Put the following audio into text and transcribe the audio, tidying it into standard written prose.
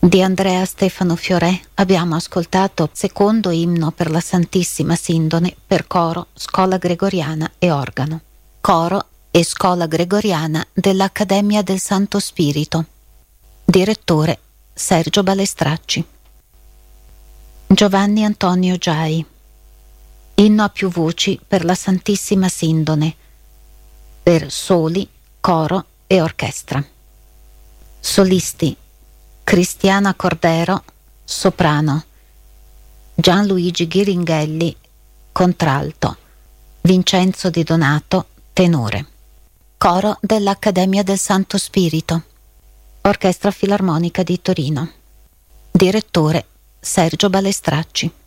Di Andrea Stefano Fiorè abbiamo ascoltato secondo inno per la Santissima Sindone per coro, scola gregoriana e organo. Coro e scola gregoriana dell'Accademia del Santo Spirito. Direttore Sergio Balestracci. Giovanni Antonio Giai. Inno a più voci per la Santissima Sindone per soli, coro e orchestra. Solisti: Cristiana Cordero, soprano, Gianluigi Ghiringhelli, contralto, Vincenzo Di Donato, tenore. Coro dell'Accademia del Santo Spirito. Orchestra Filarmonica di Torino. Direttore Sergio Balestracci.